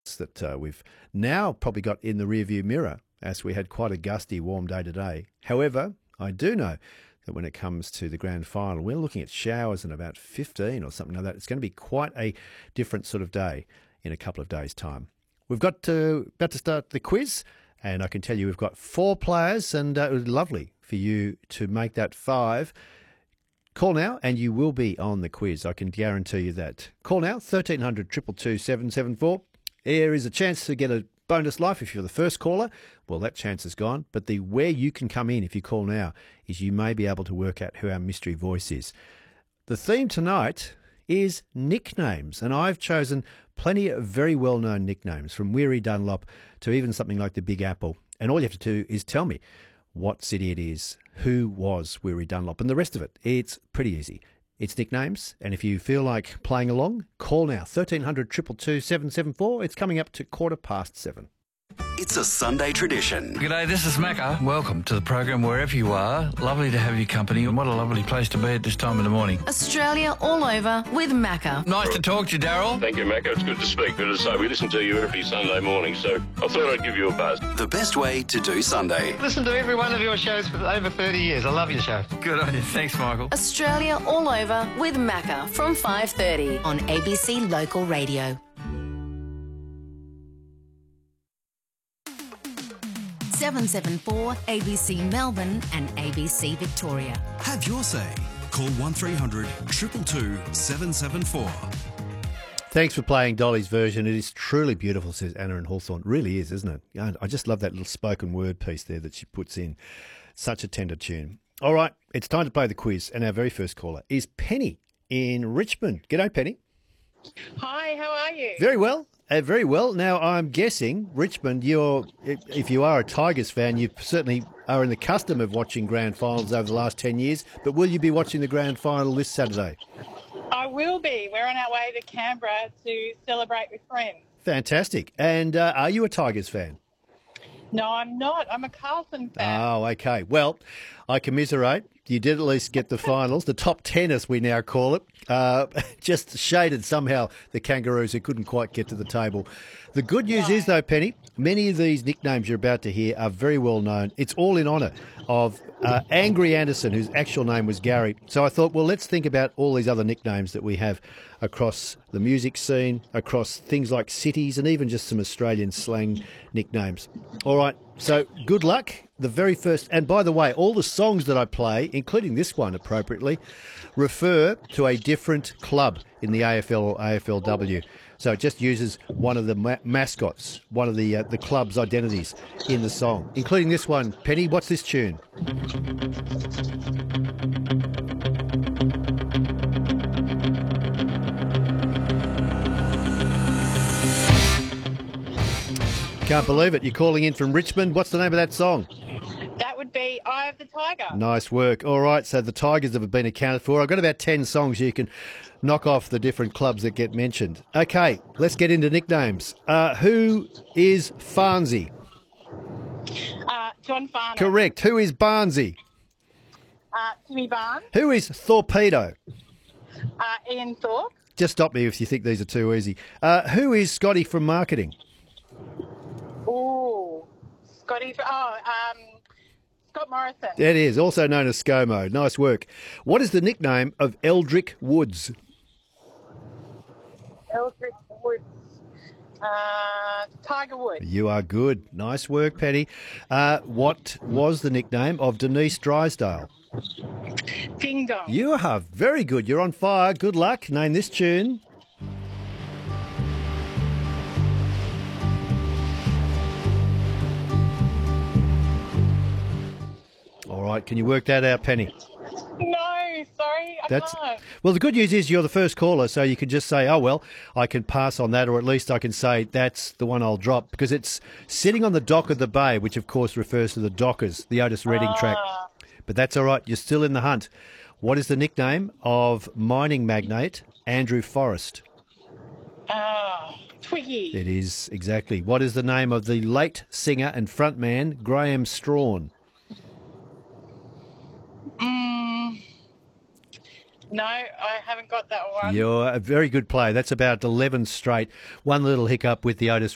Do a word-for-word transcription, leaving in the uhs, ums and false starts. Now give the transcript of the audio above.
that uh, we've now probably got in the rearview mirror, as we had quite a gusty, warm day today. However, I do know that when it comes to the grand final, we're looking at showers in about fifteen or something like that. It's going to be quite a different sort of day in a couple of days' time. We've got to, about to start the quiz, and I can tell you we've got four players, and uh, it was lovely for you to make that five. Call now and you will be on the quiz. I can guarantee you that. Call now, thirteen hundred, two two two, seven seven four. There is a chance to get a bonus life if you're the first caller. Well, that chance is gone. But the where you can come in if you call now is you may be able to work out who our mystery voice is. The theme tonight is nicknames, and I've chosen plenty of very well-known nicknames, from Weary Dunlop to even something like the Big Apple. And all you have to do is tell me what city it is, who was Weary Dunlop, and the rest of it. It's pretty easy. It's nicknames, and if you feel like playing along, call now, thirteen hundred, two two two, seven seven four. It's coming up to quarter past seven. It's a Sunday tradition. G'day, this is Macca. Welcome to the program wherever you are. Lovely to have your company, and what a lovely place to be at this time of the morning. Australia all over with Macca. Nice to talk to you, Daryl. Thank you, Macca. It's good to speak. But as I say, we listen to you every Sunday morning, so I thought I'd give you a buzz. The best way to do Sunday. Listen to every one of your shows for over thirty years. I love your show. Good on you. Thanks, Michael. Australia all over with Macca from five thirty on A B C Local Radio. seven seven four A B C Melbourne and A B C Victoria. Have your say. Call one three hundred, two two two, seven seven four. Thanks for playing Dolly's version. It is truly beautiful, says Anna in Hawthorne. It really is, isn't it? I just love that little spoken word piece there that she puts in. Such a tender tune. All right, it's time to play the quiz, and our very first caller is Penny in Richmond. G'day, Penny. Hi, how are you? Very well. Uh, very well. Now, I'm guessing, Richmond, you're, if, if you are a Tigers fan, you certainly are in the custom of watching grand finals over the last ten years, but will you be watching the grand final this Saturday? I will be. We're on our way to Canberra to celebrate with friends. Fantastic. And uh, are you a Tigers fan? No, I'm not. I'm a Carlton fan. Oh, okay. Well, I commiserate. You did at least get the finals, the top ten as we now call it. Uh, just shaded somehow the Kangaroos who couldn't quite get to the table. The good news No. is, though, Penny, many of these nicknames you're about to hear are very well known. It's all in honour of uh, Angry Anderson, whose actual name was Gary. So I thought, well, let's think about all these other nicknames that we have across the music scene, across things like cities, and even just some Australian slang nicknames. All right, so good luck. The very first, and by the way, all the songs that I play, including this one appropriately, refer to a different club in the A F L or A F L W. So it just uses one of the ma- mascots, one of the uh, the club's identities in the song, including this one. Penny, what's this tune? Can't believe it. You're calling in from Richmond. What's the name of that song? That would be Eye of the Tiger. Nice work. All right, so the Tigers have been accounted for. I've got about ten songs you can knock off the different clubs that get mentioned. Okay, let's get into nicknames. Uh, who is Farnsey? Uh, John Farnham. Correct. Who is Barnsey? Uh, Timmy Barnes. Who is Torpedo? Uh, Ian Thorpe. Just stop me if you think these are too easy. Uh, who is Scotty from marketing? Ooh. Scotty. Oh, um, Scott Morrison. That is, also known as ScoMo. Nice work. What is the nickname of Eldrick Woods? Eldrick Woods. Uh, Tiger Woods. You are good. Nice work, Penny. Uh, what was the nickname of Denise Drysdale? Ding Dong. You are very good. You're on fire. Good luck. Name this tune. All right. Can you work that out, Penny? No, sorry, I That's can't. well. The good news is you're the first caller, so you can just say, "Oh well, I can pass on that," or at least I can say that's the one I'll drop because it's sitting on the dock of the bay, which of course refers to the Dockers, the Otis Redding track. Ah. But that's all right. You're still in the hunt. What is the nickname of mining magnate Andrew Forrest? Ah, Twiggy. It is exactly. What is the name of the late singer and frontman Graham Strawn? Mm, no, I haven't got that one. You're a very good player. That's about eleven straight. One little hiccup with the Otis